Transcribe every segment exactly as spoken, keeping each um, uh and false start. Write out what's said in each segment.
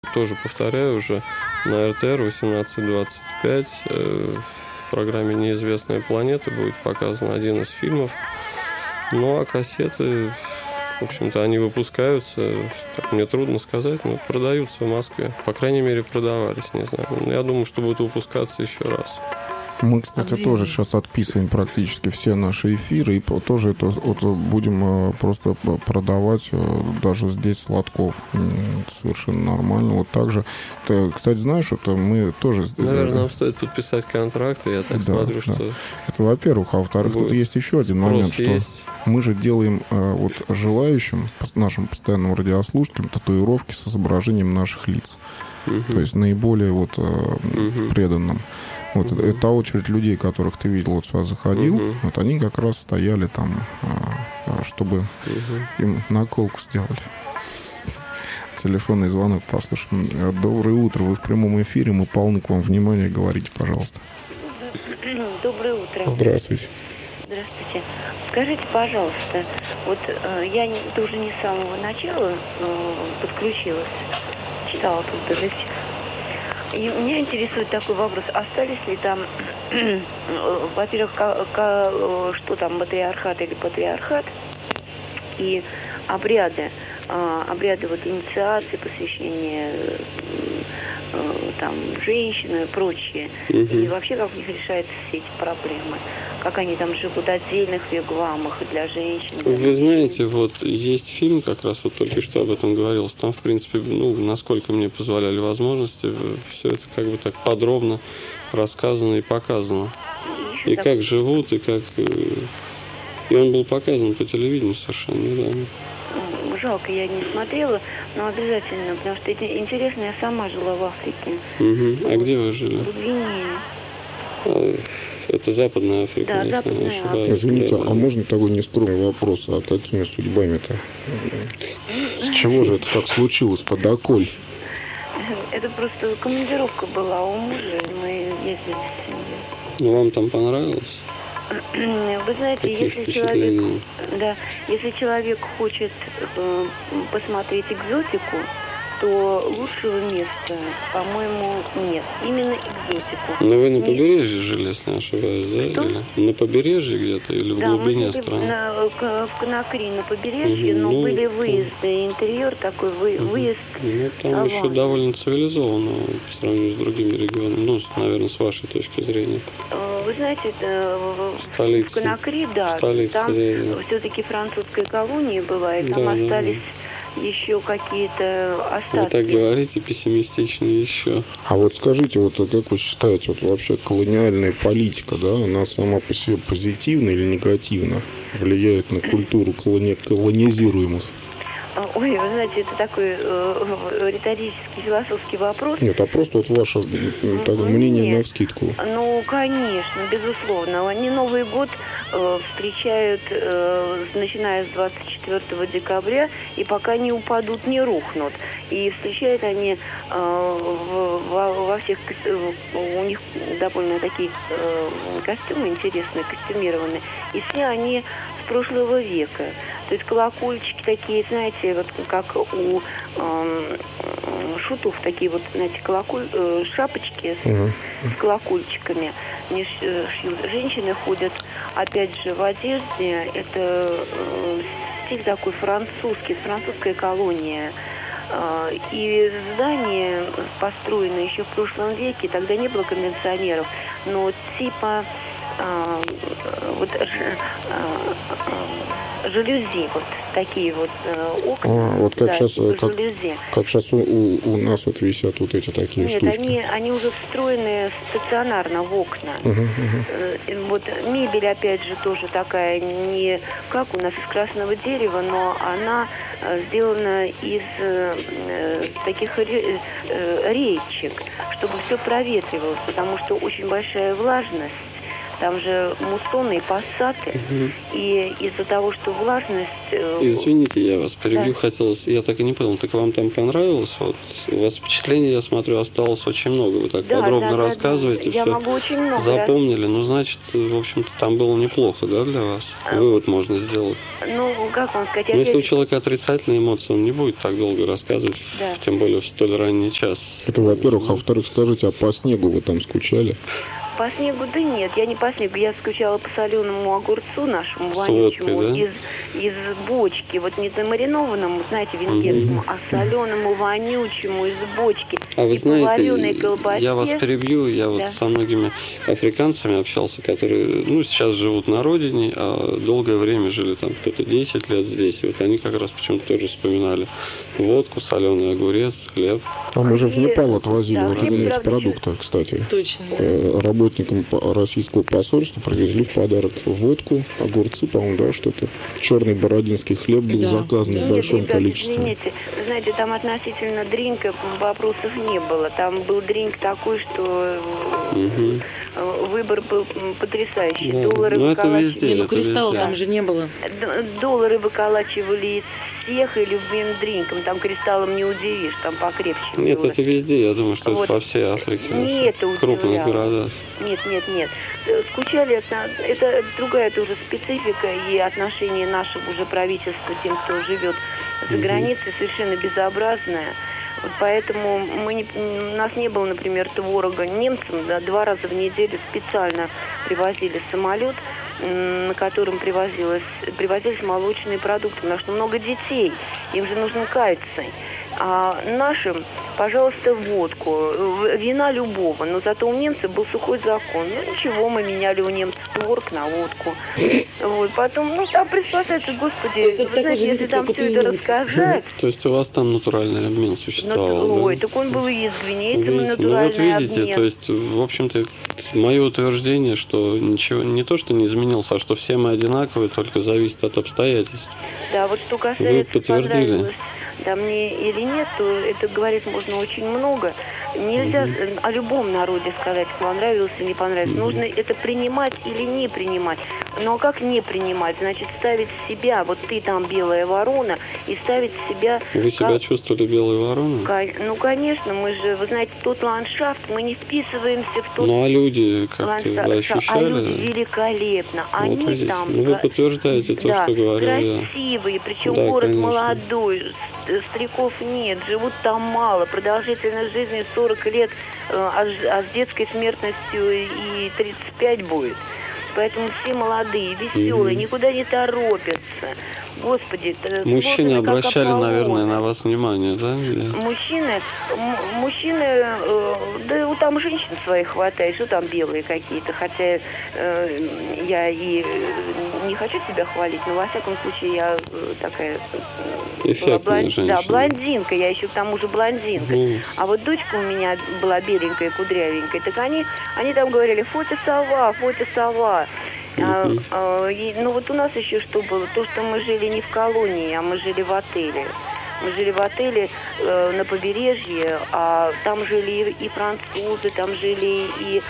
Тоже повторяю, уже на эр тэ эр восемнадцать двадцать пять э, в программе «Неизвестная планета» будет показан один из фильмов. Ну а кассеты, в общем-то, они выпускаются, так мне трудно сказать, но продаются в Москве. По крайней мере, продавались, не знаю. Я думаю, что будут выпускаться еще раз. Мы, кстати, тоже сейчас отписываем практически все наши эфиры, и тоже это вот, будем просто продавать даже здесь Сладков. Совершенно нормально. Вот так же. Ты, кстати, знаешь, это мы тоже... Наверное, нам стоит подписать контракт, и я так да, смотрю, да. что... Это, во-первых. А во-вторых, тут есть еще один момент, что есть. мы же делаем вот желающим, нашим постоянным радиослушателям, татуировки с изображением наших лиц. Угу. То есть наиболее вот угу. преданным. Вот uh-huh. это, та очередь людей, которых ты видел, вот сюда заходил, uh-huh. вот они как раз стояли там, чтобы uh-huh. им наколку сделали. Телефонный звонок послушаем. Доброе утро, вы в прямом эфире, мы полны к вам внимания, говорите, пожалуйста. Доброе утро. Здравствуйте. Здравствуйте. Скажите, пожалуйста, вот э, я не, тоже не с самого начала э, подключилась, читала тут даже всех. И меня интересует такой вопрос, остались ли там, во-первых, что там, матриархат или патриархат, и обряды, обряды вот инициации, посвящения там женщины и прочее. Угу. И вообще, как у них решаются все эти проблемы, как они там живут в отдельных вигвамах для женщин. Для Вы женщин. знаете, вот есть фильм, как раз вот только что об этом говорилось, там, в принципе, ну, насколько мне позволяли возможности, все это как бы так подробно рассказано и показано. И, и как так... живут, и как... И он был показан по телевидению совершенно недавно. Жалко, я не смотрела, но обязательно, потому что это интересно, я сама жила в Африке. Угу. А вот, где вы жили? В Гвинее. А, это Западная Африка, да, если Западная не ошибаюсь. Извините, а можно такой нескромный вопрос, а какими судьбами-то? С чего же это так случилось, под околь? Это просто командировка была у мужа, и мы ездили с семьей. Ну, вам там понравилось? Вы знаете, Какие если человек, да, если человек хочет э, посмотреть экзотику, то лучшего места, по-моему, нет. Именно экзотику. Но вы на побережье жили, если не ошибаюсь, да? Что? Или на побережье где-то или в да, глубине мы страны? На, в Конакри на побережье, угу, но ну, были выезды, интерьер такой, вы, угу. выезд. Ну, там Аван. еще довольно цивилизованно по сравнению с другими регионами. Ну, наверное, с вашей точки зрения. Вы знаете, Столица. в Конакри, да, Столица, там да. все-таки французская колония была, и там да, остались... Да, да. еще какие-то остатки. Вы так говорите пессимистично еще. А вот скажите, вот как вы считаете, вот вообще колониальная политика, да, она сама по себе позитивна или негативно влияет на культуру колони... колонизируемых? Ой, вы знаете, это такой э, риторический, философский вопрос. Нет, а просто вот ваше так, мнение Нет. навскидку. Ну, конечно, безусловно. Они Новый год э, встречают, э, начиная с двадцать четвёртого декабря, и пока не упадут, не рухнут. И встречают они э, в, во, во всех... У них довольно такие э, костюмы интересные, костюмированные. И все они с прошлого века. То есть колокольчики такие, знаете, вот как у э, шутов, такие вот, знаете, колоколь, э, шапочки с, uh-huh. с колокольчиками. Они шьют. Женщины ходят, опять же, в одежде. Это э, стиль такой французский, французская колония. Э, и здание построено еще в прошлом веке, тогда не было кондиционеров, но типа... А, вот а, а, жалюзи, вот такие вот а, окна. А, вот как, да, сейчас, типа как, как сейчас у, у, у нас вот висят вот эти такие Нет, штучки. они, они уже встроены стационарно в окна. Uh-huh, uh-huh. Вот мебель, опять же, тоже такая, не как у нас из красного дерева, но она сделана из э, таких ре, э, речек, чтобы все проветривалось, потому что очень большая влажность. Там же муссоны и пассаты. Угу. И из-за того, что влажность... Извините, я вас перебью, да. хотелось... Я так и не понял, так вам там понравилось? Вот, у вас впечатление, я смотрю, осталось очень много. Вы так да, подробно да, рассказываете. Да, да. Я все могу очень много запомнили. Ну, значит, в общем-то, там было неплохо, да, для вас? А... Вывод можно сделать. Ну, как вам сказать? Но если у человека отрицательные эмоции, он не будет так долго рассказывать, да. тем более в столь ранний час. Это, во-первых. А во-вторых, скажите, а по снегу вы там скучали? По снегу, да нет, я не по снегу, я скучала по соленому огурцу нашему вонючему, водкой, да? из, из бочки, вот не замаринованному, знаете, венгерскому, mm-hmm. а соленому вонючему из бочки. А вы и знаете, по вареной колбасе. Я вас перебью, я вот да. со многими африканцами общался, которые, ну, сейчас живут на родине, а долгое время жили там, кто-то десять лет здесь, и вот они как раз почему-то тоже вспоминали водку, соленый огурец, хлеб. А мы же в Непал отвозили, да, вот один из продуктов, кстати. Точно. Работникам российского посольства привезли в подарок водку, огурцы, по-моему, да, что-то. Черный бородинский хлеб был да. заказан да. в большом Нет, ребята, количестве. Извините, вы знаете, там относительно дринка вопросов не было. Там был дринк такой, что угу. выбор был потрясающий. Да. Доллары ну, выколачивали. Не, ну кристалла там же не было. Доллары выколачивали из всех и любым дринком. Там кристаллом не удивишь, там покрепче. Нет, доллар. Это везде, я думаю, что вот. Это по всей Африке. Не это крупных городах. Нет, нет, нет. Скучали, это, это другая тоже специфика и отношение нашего уже правительства к тем, кто живет за границей, совершенно безобразное. Вот поэтому мы не, у нас не было, например, творога. Немцам да, два раза в неделю специально привозили самолет, на котором привозилось, привозились молочные продукты, потому что много детей, им же нужен кальций. А нашим, пожалуйста, водку, вина любого, но зато у немцев был сухой закон. Ну ничего, мы меняли у немцев творог на водку. Вот, потом, ну там приспособиться, господи, вы знаете, если там все это рассказать... То есть у вас там натуральный обмен существовал, ну, да? Ой, так он был и с гвинейцем натуральный обмен. Ну вот видите, обмен. то есть, в общем-то, мое утверждение, что ничего, не то, что не изменилось, а что все мы одинаковые, только зависит от обстоятельств. Да, вот что касается... Вы подтвердили. Да, мне или нет, то это говорить можно очень много. Нельзя mm-hmm. о любом народе сказать, понравилось или не понравилось. Mm-hmm. Нужно это принимать или не принимать. Но как не принимать? Значит, ставить себя, вот ты там белая ворона, и ставить себя... Вы себя как... чувствовали белой вороной? Ну, конечно, мы же, вы знаете, тот ландшафт, мы не вписываемся в тот... Ну, а люди как-то вы ощущали? А люди великолепно. Вот Они видите. там... Ну, вы подтверждаете то, да, что говорил я. Красивые, причем да, город конечно. молодой, стариков нет, живут там мало, продолжительность жизни сорок лет, а с детской смертностью и тридцать пять будет. Поэтому все молодые, веселые, mm-hmm. никуда не торопятся. Господи, мужчины обращали, наверное, на вас внимание, да? Мужчины, м- мужчины, э, да там женщин своих хватает, что там белые какие-то, хотя э, я и не хочу себя хвалить, но во всяком случае я э, такая была блон... да, блондинка, я еще к тому же блондинка. Mm. А вот дочка у меня была беленькая, кудрявенькая, так они, они там говорили, фото сова, фото сова. А, а, и, ну вот у нас еще что было, то, что мы жили не в колонии, а мы жили в отеле. Мы жили в отеле э, на побережье, а там жили и, и французы, там жили и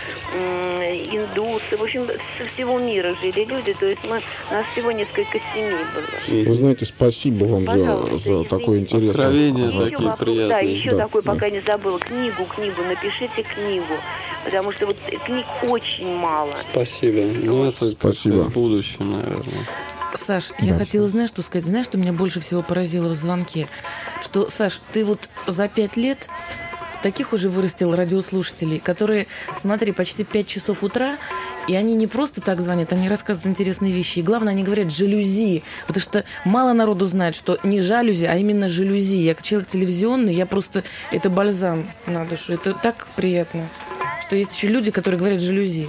э, индусы, в общем, со всего мира жили люди, то есть мы, у нас всего несколько семей было. Вы знаете, спасибо вам за, за такое интересное откровение, такие вопрос, приятные. Да, еще да, такой, да. пока не забыла, книгу, книгу, напишите книгу, потому что вот книг очень мало. Спасибо. Ну, это спасибо. В будущем, наверное. Саш, я да. хотела, знаешь, что сказать? Знаешь, что меня больше всего поразило в звонке? Что, Саш, ты вот за пять лет таких уже вырастил радиослушателей, которые, смотри, почти пять часов утра, и они не просто так звонят, они рассказывают интересные вещи. И главное, они говорят жалюзи, потому что мало народу знает, что не жалюзи, а именно жалюзи. Я как человек телевизионный, я просто... Это бальзам на душу. Это так приятно, что есть еще люди, которые говорят жалюзи.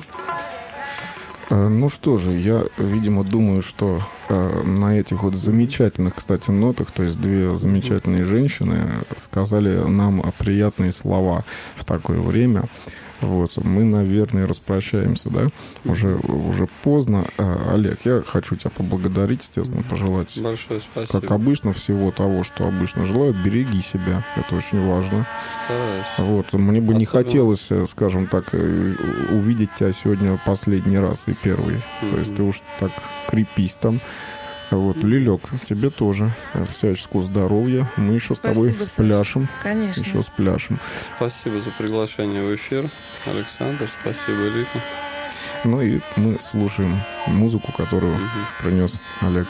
Ну что же, я, видимо, думаю, что э, на этих вот замечательных, кстати, нотах, то есть две замечательные женщины сказали нам приятные слова в такое время. Вот, мы, наверное, распрощаемся, да? Уже, уже поздно. А, Олег, я хочу тебя поблагодарить, естественно, пожелать. Большое спасибо. Как обычно, всего того, что обычно желаю. Береги себя, это очень важно. Стараюсь. Вот, мне бы Особенно... не хотелось, скажем так, увидеть тебя сегодня последний раз и первый. Mm-hmm. То есть ты уж так крепись там. Вот, Лилек, тебе тоже всяческого здоровья. Мы еще Спасибо, с тобой спляшем. Конечно. Еще спляшем. Спасибо за приглашение в эфир, Александр. Спасибо, Рита. Ну и мы слушаем музыку, которую угу. принес Олег.